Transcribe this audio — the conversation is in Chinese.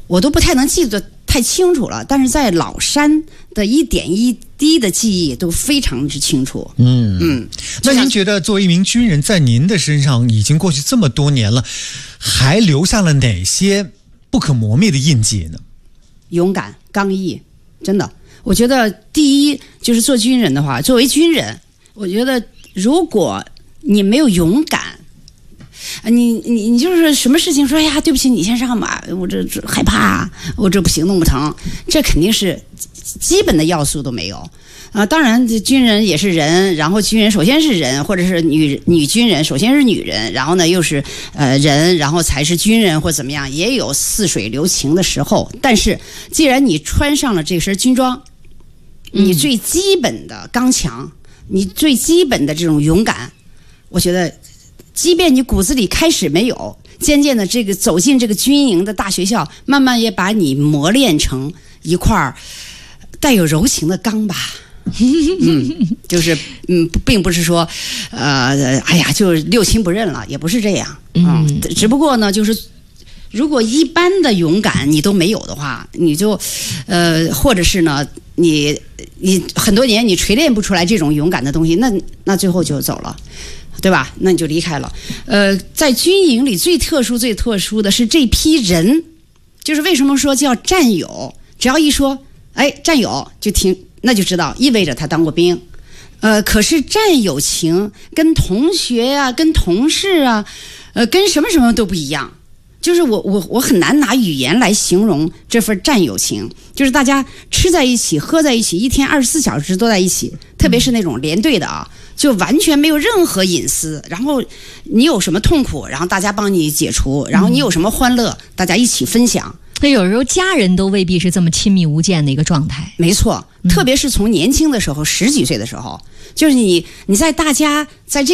我都不太能记得太清楚了，但是在老山的一点一滴的记忆都非常之清楚。 那您觉得作为一名军人，在您的身上已经过去这么多年了，还留下了哪些不可磨灭的印记呢？ 勇敢、刚毅，真的，我觉得第一就是做军人的话，作为军人，我觉得如果你没有勇敢，你就是什么事情说，哎呀，对不起，你先上吧，我这害怕，我这不行，弄不成，这肯定是基本的要素都没有。当然军人也是人，然后军人首先是人，或者是女军人首先是女人，然后呢又是人，然后才是军人或怎么样，也有似水流情的时候。但是既然你穿上了这身军装，你最基本的刚强，你最基本的这种勇敢，我觉得即便你骨子里开始没有，渐渐的这个走进这个军营的大学校，慢慢也把你磨练成一块带有柔情的钢吧。就是并不是说哎呀就六亲不认了，也不是这样只不过呢，就是如果一般的勇敢你都没有的话，你就或者是呢你很多年你锤炼不出来这种勇敢的东西，那最后就走了，对吧？那你就离开了。在军营里最特殊的是这批人，就是为什么说叫战友，只要一说哎战友就听，那就知道意味着他当过兵。可是战友情跟同学啊跟同事啊跟什么都不一样，就是我很难拿语言来形容这份战友情，就是大家吃在一起喝在一起，一天24小时都在一起，特别是那种连队的啊，就完全没有任何隐私，然后你有什么痛苦，然后大家帮你解除，然后你有什么欢乐，大家一起分享。 那有时候家人都未必是这么亲密无间的一个状态。 没错，特别是从年轻的时候，10几岁的时候，就是你在大家在这